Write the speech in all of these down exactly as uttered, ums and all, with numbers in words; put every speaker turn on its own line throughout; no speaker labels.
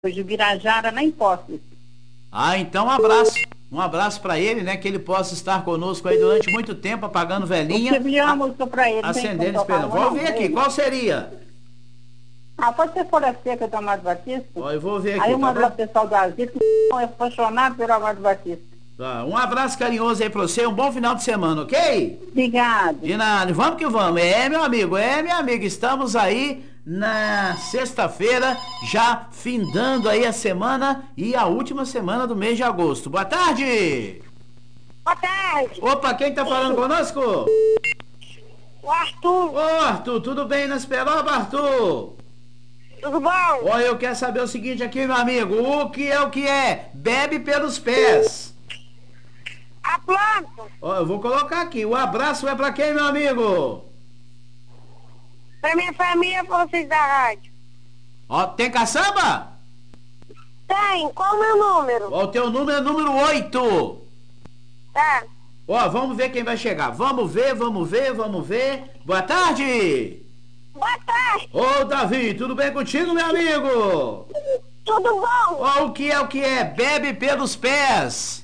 de Birajara, nem posso.
Ah, então um abraço. Um abraço para ele, né? Que ele possa estar conosco aí durante muito tempo, apagando velhinha.
Eu a música para ele.
Acendendo esperando. Vou ver aqui, qual seria?
Ah, pode ser Folha Seca do Amado Batista.
Ó, eu vou ver aqui.
Aí eu
tá
mando
bom?
lá pro pessoal do Asilo, que é apaixonado pelo Amado Batista.
Tá, um abraço carinhoso aí pra você, um bom final de semana, ok?
Obrigado.
De nada, vamos que vamos. É, meu amigo, é, meu amigo, estamos aí na sexta-feira, já findando aí a semana e a última semana do mês de agosto. Boa tarde!
Boa tarde.
Opa, quem tá falando conosco?
O Arthur.
Ô, Arthur, tudo bem nas Peroba, Arthur?
Tudo bom?
Olha, eu quero saber o seguinte aqui, meu amigo, o que é o que é? Bebe pelos pés.
A planta.
Ó, eu vou colocar aqui, o abraço é pra quem, meu amigo?
Pra minha família, pra vocês da rádio.
Ó, tem caçamba?
Tem. Qual o meu número?
Ó, o teu número é número oito.
Tá.
Ó, vamos ver quem vai chegar. Vamos ver, vamos ver, vamos ver. Boa tarde!
Boa tarde.
Ô, Davi, tudo bem contigo, meu amigo?
Tudo bom?
Ó, o que é o que é? Bebe pelos pés.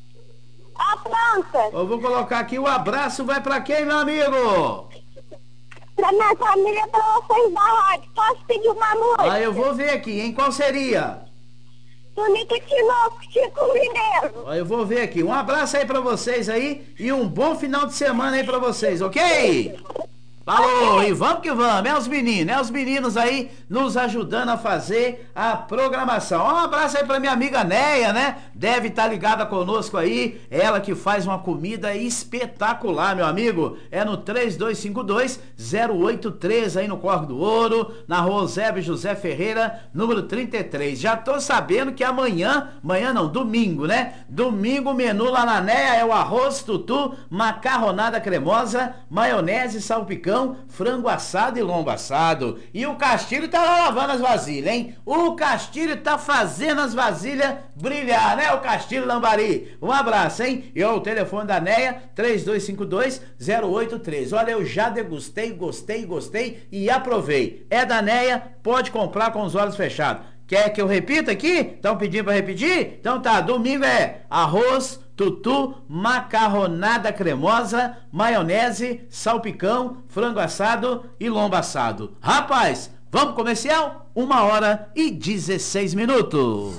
A planta.
Eu vou colocar aqui, o abraço vai pra quem, meu amigo?
Pra minha família, pra vocês da rádio. Posso pedir uma música?
Ah, eu vou ver aqui, hein? Qual seria?
Tonico Tinoco, Chico Mineiro.
Ó, eu vou ver aqui. Um abraço aí pra vocês aí e um bom final de semana aí pra vocês, ok? Falou, e vamos que vamos, é os meninos, é os meninos aí nos ajudando a fazer a programação. Um abraço aí pra minha amiga Neia, né? Deve estar ligada conosco aí, ela que faz uma comida espetacular, meu amigo. É no três dois cinco dois, zero oito três aí no Córrego do Ouro, na rua Eusébio José Ferreira, número trinta e três. Já tô sabendo que amanhã, amanhã não, domingo, né? Domingo o menu lá na Neia é o arroz tutu, macarronada cremosa, maionese, salpicão, frango assado e lombo assado. E o Castilho tá lá lavando as vasilhas, hein? O Castilho tá fazendo as vasilhas brilhar, né? O Castilho Lambari. Um abraço, hein? E ó, o telefone da Neia, três dois cinco dois, zero oito três. Olha, eu já degustei, gostei, gostei e aprovei. É da Neia, pode comprar com os olhos fechados. Quer que eu repita aqui? Estão pedindo para repetir? Então tá, domingo é arroz, tutu, macarronada cremosa, maionese, salpicão, frango assado e lombo assado. Rapaz, vamos comercial? Uma hora e dezesseis minutos.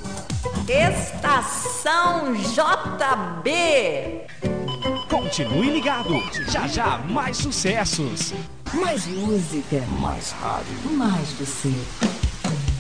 Estação J B.
Continue ligado, já já mais sucessos.
Mais música.
Mais rádio.
Mais você.